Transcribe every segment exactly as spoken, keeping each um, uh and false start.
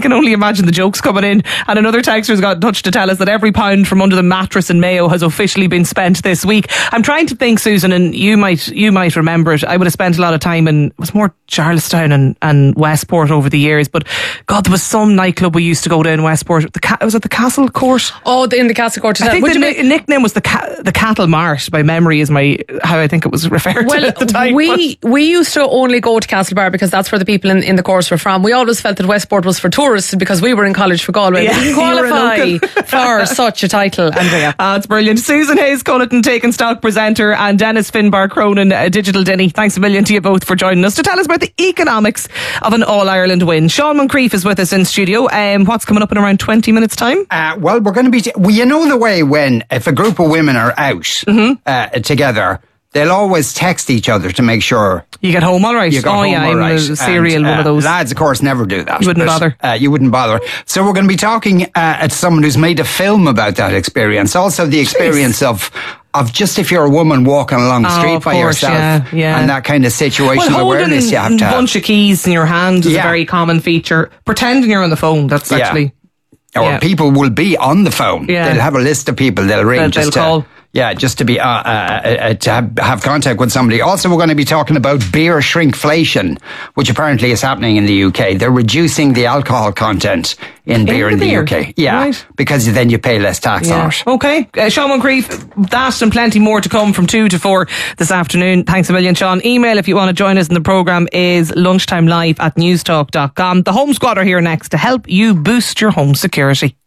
can only imagine the jokes coming in. And another texter's got in touch to tell us that every pound from under the mattress in Mayo has officially been spent this week. I'm trying to think, Susan, and you might you might remember it. I would have spent a lot of time in, it was more Charlestown and, and Westport over the years, but God, there was some nightclub we used to go to in Westport. The was it the Castle Court? Oh, in the Castle Court. I think Would the ni- nickname was the ca- the Cattle Mart. By memory is my how I think it was referred well, to at the time. We we used to only go to Castlebar because that's where the people in, in the course were from. We always felt that Westport was for tourists because we were in college for Galway. Yeah, we didn't qualify for such a title, Andrea. Ah, it's brilliant. Susan Hayes Culleton, Taking Stock presenter, and Dennis Finbar Cronin, uh, Digital Dinny. Thanks a million to you both for joining us to tell us about the economics of an All-Ireland win. Sean Moncrief is with us in studio. Um, what's coming up in around twenty minutes time? Uh, well, we're going to be... T- well, you know the way when if a group of women are out mm-hmm. uh, together, they'll always text each other to make sure you get home all right. You get oh home yeah, all I'm right. a serial and, uh, one of those. Lads, of course, never do that. You wouldn't bother. Uh, you wouldn't bother. So we're going to be talking uh, to someone who's made a film about that experience. Also, the experience Jeez. of of just if you're a woman walking along the street oh, by course, yourself yeah, yeah. and that kind of situational well, awareness you have to have. A bunch of keys in your hand is yeah. a very common feature. Pretending you're on the phone, that's yeah. actually... Or yeah. people will be on the phone. Yeah. They'll have a list of people they'll ring They'll, just they'll to... call. Yeah, just to be uh, uh, uh, to have, have contact with somebody. Also, we're going to be talking about beer shrinkflation, which apparently is happening in the U K. They're reducing the alcohol content in, in beer in the beer. U K. Yeah, right. Because then you pay less tax yeah. on it. Okay, uh, Sean Moncrief, that and plenty more to come from two to four this afternoon. Thanks a million, Sean. Email if you want to join us in the programme is lunchtimelive at newstalk dot com. The Home Squad are here next to help you boost your home security.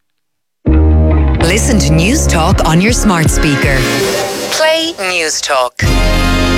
Listen to News Talk on your smart speaker. Play News Talk.